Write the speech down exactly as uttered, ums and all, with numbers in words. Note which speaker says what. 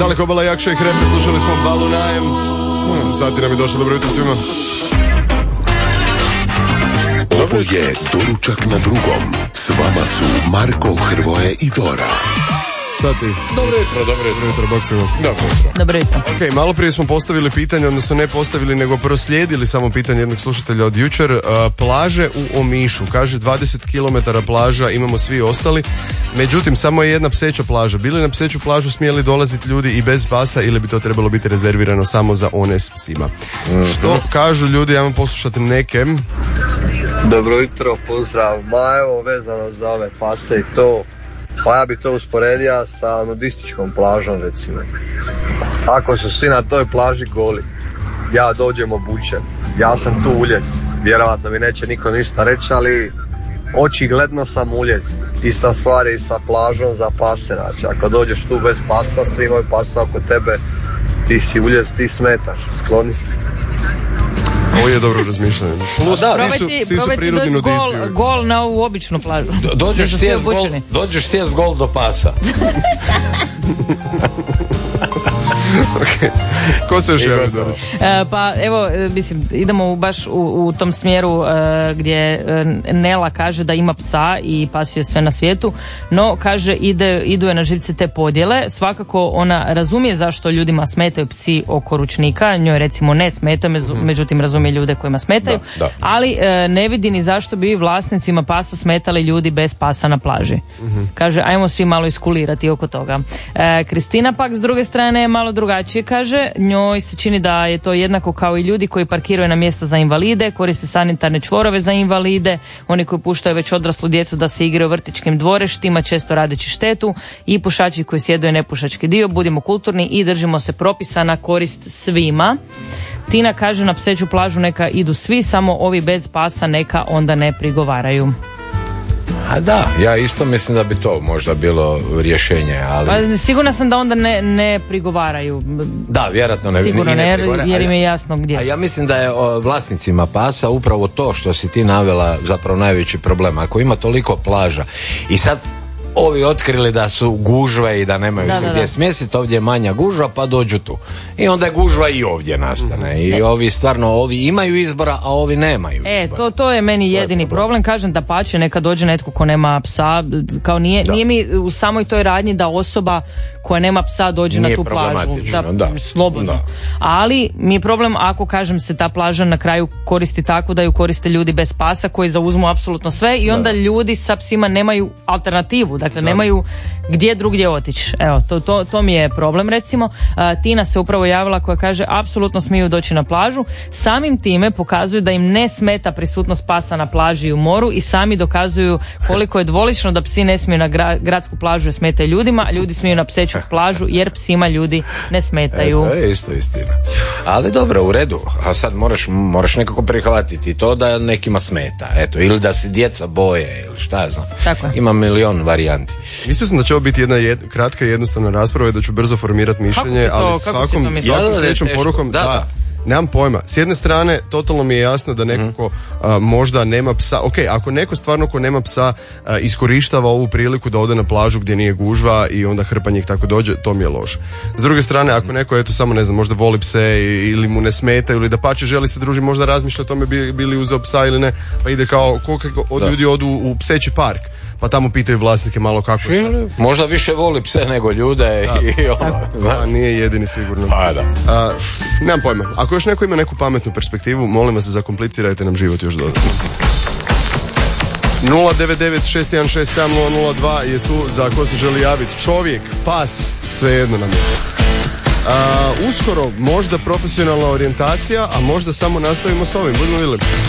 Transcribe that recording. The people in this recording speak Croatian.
Speaker 1: Daleko obala Jakša i Hrepe, slušali smo Balunajem. Sati nam je došlo, dobro jutro svima.
Speaker 2: Ovo je Doručak na drugom. S vama su Marko, Hrvoje i Dora.
Speaker 1: Šta ti?
Speaker 3: Dobro jutro, dobro jutro.
Speaker 1: Dobro jutro, bok svima.
Speaker 3: Dobro jutro.
Speaker 4: Dobro jutro.
Speaker 1: Ok, malo prije smo postavili pitanje, odnosno ne postavili, nego proslijedili samo pitanje jednog slušatelja od jučer. Uh, plaže u Omišu, kaže dvadeset kilometara plaža, imamo svi ostali. Međutim, samo je jedna pseća plaža. Bili na pseću plažu smjeli dolaziti ljudi i bez pasa ili bi to trebalo biti rezervirano samo za one s psima? Mm-hmm. Što kažu ljudi, ja vam poslušati neke.
Speaker 5: Dobro jutro, pozdrav. Ma evo, vezano za ove pase i to, pa ja bi to usporedio sa nudističkom plažom recimo. Ako su svi na toj plaži goli, ja dođem obučen, ja sam tu uljez, vjerojatno mi neće niko ništa reći, ali očigledno sam uljez. Ista stvar je i sa plažom za pase, znači ako dođeš tu bez pasa, svi imaju pasa oko tebe, ti si uljez, ti smetaš, skloni se.
Speaker 1: Ovo je dobro razmišljanje. Plus,
Speaker 3: da,
Speaker 1: svi su, svi su prirodni nudisti.
Speaker 4: Gol, gol na ovu običnu plažu.
Speaker 3: Do, dođeš sjest gol, dođeš sjest gol do pasa.
Speaker 1: Okay. Ko se još javio, Dorić?
Speaker 4: E, pa evo, mislim, idemo baš u, u tom smjeru e, gdje e, Nela kaže da ima psa i pas je sve na svijetu, no kaže ide, idu je na živce te podjele. Svakako ona razumije zašto ljudima smetaju psi oko ručnika, njoj recimo ne smetaju, među, mm-hmm. međutim razumije ljude kojima smetaju, da, da. ali e, ne vidi ni zašto bi vlasnicima pasa smetali ljudi bez pasa na plaži. Mm-hmm. Kaže, ajmo svi malo iskulirati oko toga. E, Kristina pak s druge strane je malo drugačije, kaže, njoj se čini da je to jednako kao i ljudi koji parkiraju na mjesta za invalide, koriste sanitarne čvorove za invalide, oni koji puštaju već odraslu djecu da se igraju u vrtićkim dvorištima, često radeći štetu, i pušači koji sjedaju nepušački dio. Budimo kulturni i držimo se propisa na korist svima. Tina kaže, na pseću plažu neka idu svi, samo ovi bez pasa neka onda ne prigovaraju.
Speaker 3: A da, ja isto mislim da bi to možda bilo rješenje, ali...
Speaker 4: Pa, sigurna sam da onda ne, ne prigovaraju.
Speaker 3: Da, vjerojatno ne,
Speaker 4: sigurno
Speaker 3: ne,
Speaker 4: ne,
Speaker 3: ne
Speaker 4: jer im je jasno gdje.
Speaker 3: A ja mislim da je o, vlasnicima pasa upravo to što si ti navela zapravo najveći problem. Ako ima toliko plaža i sad ovi otkrili da su gužve i da nemaju da, se da, gdje da. smjestiti, ovdje je manja gužva pa dođu tu. I onda je gužva i ovdje nastane. I e. ovi stvarno, ovi imaju izbora, a ovi nemaju
Speaker 4: e,
Speaker 3: izbora.
Speaker 4: To, to je meni jedini je problem. problem. Kažem da pače, neka dođe netko ko nema psa. Kao nije, nije mi u samoj toj radnji da osoba koja nema psa dođe
Speaker 3: nije
Speaker 4: na tu plažu. Da,
Speaker 3: da.
Speaker 4: Slobodno. Da. Ali mi je problem ako, kažem, se ta plaža na kraju koristi tako da ju koriste ljudi bez pasa koji zauzmu apsolutno sve i onda da. ljudi sa psima nemaju alternativu. Dakle, da. nemaju gdje drugdje otići. Evo, to, to, to mi je problem recimo. Uh, Tina se upravo javila koja kaže apsolutno smiju doći na plažu. Samim time pokazuju da im ne smeta prisutnost pasa na plaži i u moru i sami dokazuju koliko je dvolično da psi ne smiju na gra, gradsku plažu jer smetaju ljudima, a ljudi smiju na pseću plažu jer psima ljudi ne smetaju.
Speaker 3: E, to je isto istina. Ali dobro, u redu. A sad moraš, moraš nekako prihvatiti to da nekima smeta. Eto, ili da se djeca boje ili šta ja znam.
Speaker 4: Tako je.
Speaker 3: Ima milion varijanti.
Speaker 1: Mislio sam da će ovo biti jedna jed, kratka i jednostavna rasprava i da ću brzo formirati mišljenje,
Speaker 4: to,
Speaker 1: ali svakom, svakom sljedećom porukom da, da, da. Nemam pojma. S jedne strane, totalno mi je jasno da neko ko, uh, možda nema psa. Ok, ako neko stvarno ko nema psa uh, iskorištava ovu priliku da ode na plažu gdje nije gužva i onda hrpa njih tako dođe, to mi je loše. S druge strane, ako neko, eto, samo ne znam, možda voli pse ili mu ne smeta ili da pače želi se družiti, možda razmišlja o tome bi, bili uzeo psa ili ne, pa ide kao koliko od ljudi odu u pseći park. Pa tamo pitaju vlasnike malo kako šta.
Speaker 3: Možda više voli pse nego ljude. Da. I ono,
Speaker 1: da. Nije jedini sigurno.
Speaker 3: Pa da.
Speaker 1: A, nemam pojma. Ako još neko ima neku pametnu perspektivu, molim vas, zakomplicirajte nam život još dodatno. nula devet devet šest jedan šest sedam nula nula dva je tu za ko se želi javiti. Čovjek, pas, svejedno nam je. A, uskoro možda profesionalna orijentacija, a možda samo nastavimo s ovim. Budemo vidjeli.